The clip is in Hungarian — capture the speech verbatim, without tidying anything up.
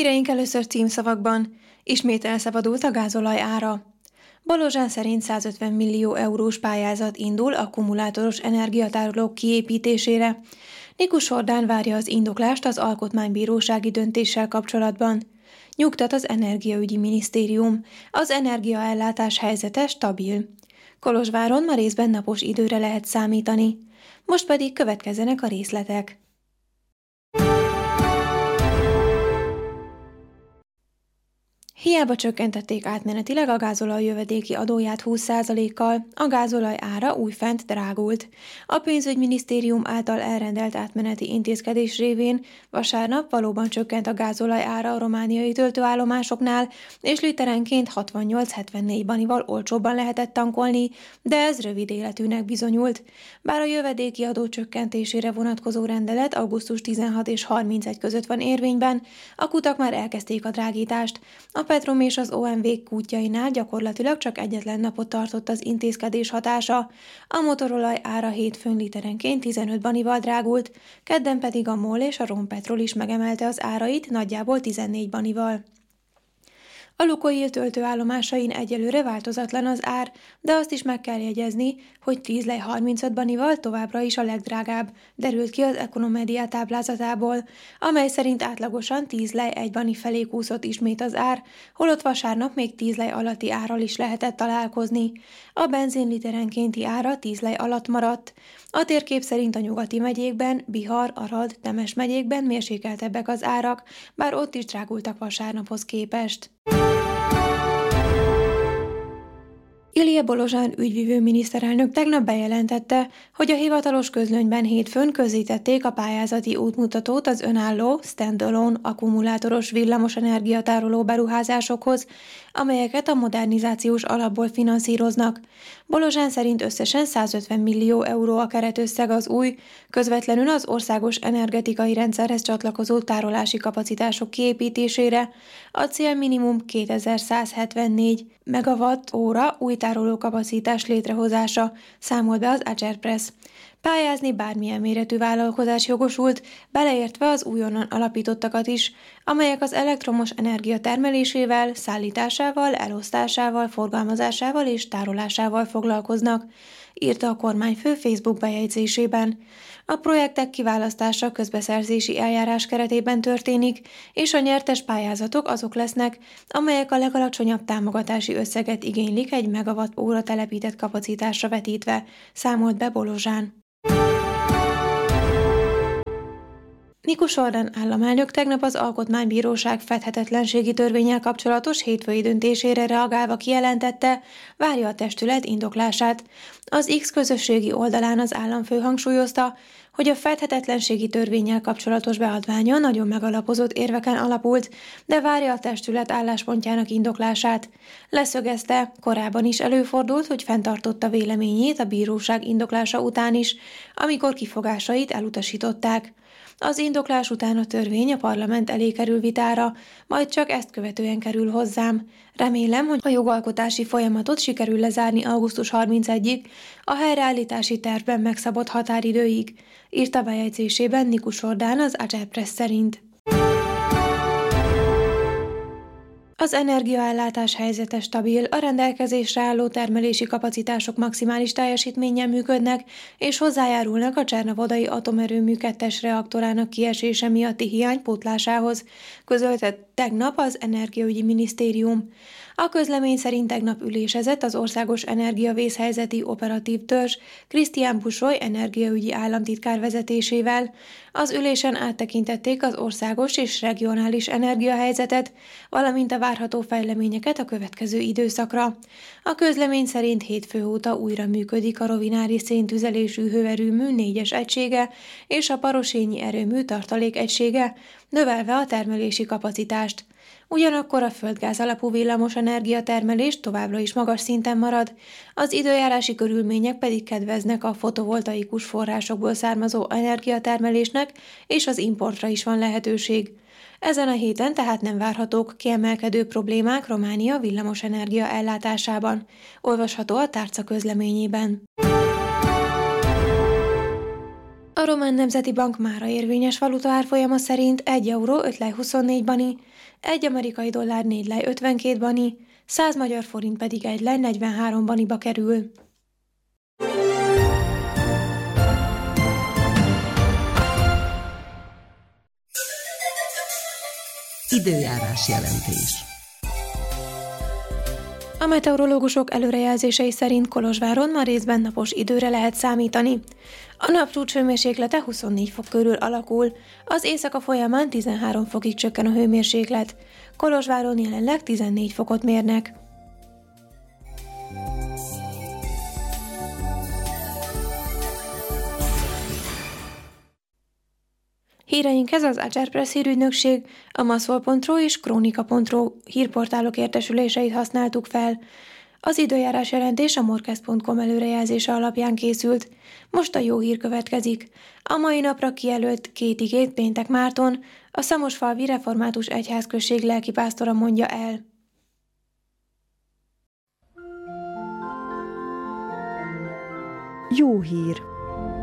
Híreink először címszavakban. Ismét elszabadult a gázolaj ára. Balozsán szerint százötven millió eurós pályázat indul akkumulátoros energiatárolók kiépítésére. Nikus Sordán várja az indoklást az alkotmánybírósági döntéssel kapcsolatban. Nyugtat az Energiaügyi Minisztérium. Az energiaellátás helyzete stabil. Kolozsváron ma részben napos időre lehet számítani. Most pedig következzenek a részletek. Hiába csökkentették átmenetileg a gázolaj jövedéki adóját húsz százalékkal, a gázolaj ára újfent drágult. A pénzügyminisztérium által elrendelt átmeneti intézkedés révén vasárnap valóban csökkent a gázolaj ára a romániai töltőállomásoknál, és literenként hatvannyolc-hetvennégy banival olcsóbban lehetett tankolni, de ez rövid életűnek bizonyult. Bár a jövedéki adó csökkentésére vonatkozó rendelet augusztus tizenhat és harmincegy között van érvényben, a kutak már elkezdték a drágítást. A Petrom és az o em vé kútjainál gyakorlatilag csak egyetlen napot tartott az intézkedés hatása. A motorolaj ára hétfőn literenként tizenöt banival drágult, kedden pedig a MOL és a Rompetrol is megemelte az árait nagyjából tizennégy banival. A Lukoil töltőállomásain egyelőre változatlan az ár, de azt is meg kell jegyezni, hogy tíz lej harmincöt banival továbbra is a legdrágább, derült ki az Economedia táblázatából, amely szerint átlagosan tíz lej egy bani felé kúszott ismét az ár, holott vasárnap még tíz lej alatti árral is lehetett találkozni. A benzin literenkénti ára tíz lej alatt maradt. A térkép szerint a nyugati megyékben, Bihar, Arad, Temes megyékben mérsékeltebbek az árak, bár ott is drágultak vasárnaphoz képest. Ilie Bolozsán ügyvivő miniszterelnök tegnap bejelentette, hogy a hivatalos közlönyben hétfőn közzétették a pályázati útmutatót az önálló, standalone akkumulátoros villamos energiatároló beruházásokhoz, amelyeket a modernizációs alapból finanszíroznak. Bolozsán szerint összesen százötven millió euró a keretösszeg az új, közvetlenül az országos energetikai rendszerhez csatlakozó tárolási kapacitások kiépítésére, a cél minimum kétezer-százhetvennégy megawatt óra új tárolókapacitás létrehozása, számolt be az Agerpress. Pályázni bármilyen méretű vállalkozás jogosult, beleértve az újonnan alapítottakat is, amelyek az elektromos energia termelésével, szállításával, elosztásával, forgalmazásával és tárolásával foglalkoznak, írta a kormányfő Facebook bejegyzésében. A projektek kiválasztása közbeszerzési eljárás keretében történik, és a nyertes pályázatok azok lesznek, amelyek a legalacsonyabb támogatási összeget igénylik egy megawatt óra telepített kapacitásra vetítve, számolt be Bolozsán. Nikus Sordán államelnök tegnap az Alkotmánybíróság fedhetetlenségi törvénnyel kapcsolatos hétfői döntésére reagálva kijelentette, várja a testület indoklását. Az X közösségi oldalán az államfő hangsúlyozta, hogy a fedhetetlenségi törvénnyel kapcsolatos beadványa nagyon megalapozott érveken alapult, de várja a testület álláspontjának indoklását. Leszögezte, korábban is előfordult, hogy fenntartotta véleményét a bíróság indoklása után is, amikor kifogásait elutasították. Az indoklás után a törvény a parlament elé kerül vitára, majd csak ezt követően kerül hozzám. Remélem, hogy a jogalkotási folyamatot sikerül lezárni augusztus harmincegyedikéig, a helyreállítási tervben megszabott határidőig, írta bejegyzésében Nikus Sordán az Agerpress szerint. Az energiaellátás helyzete stabil, a rendelkezésre álló termelési kapacitások maximális teljesítménnyel működnek, és hozzájárulnak a Csernavodai atomerőmű kettes reaktorának kiesése miatti hiány pótlásához, közölte tegnap az Energiaügyi Minisztérium. A közlemény szerint tegnap ülésezett az Országos Energiavészhelyzeti Operatív Törzs Krisztián Busoly energiaügyi államtitkár vezetésével. Az ülésen áttekintették az országos és regionális energiahelyzetet, valamint a várható fejleményeket a következő időszakra. A közlemény szerint hétfő óta újra működik a rovinári széntüzelésű hőerőmű négyes egysége és a parosényi erőmű tartalék egysége, növelve a termelési kapacitást. Ugyanakkor a földgáz alapú villamos energiatermelés továbbra is magas szinten marad, az időjárási körülmények pedig kedveznek a fotovoltaikus forrásokból származó energiatermelésnek, és az importra is van lehetőség. Ezen a héten tehát nem várhatók kiemelkedő problémák Románia villamosenergia ellátásában, olvasható a tárca közleményében. A Román Nemzeti Bank mára érvényes valuta árfolyama szerint egy euró öt lej huszonnégy bani, egy amerikai dollár négy lej ötvenkét bani, száz magyar forint pedig egy lej negyvenhárom baniba kerül. Időjárás jelentés. A meteorológusok előrejelzései szerint Kolozsváron ma részben napos időre lehet számítani. A nap csúcshőmérséklete huszonnégy fok körül alakul, az éjszaka folyamán tizenhárom fokig csökken a hőmérséklet. Kolozsváron jelenleg tizennégy fokot mérnek. Híreinkhez az Agerpress hírügynökség, a maszol pont ro és kronika pont ro hírportálok értesüléseit használtuk fel. Az időjárás jelentés a morkez pont com előrejelzése alapján készült. Most a jó hír következik. A mai napra kijelölt két igét Péntek Márton, a Szamosfalvi Református Egyházközség lelkipásztora mondja el. Jó hír!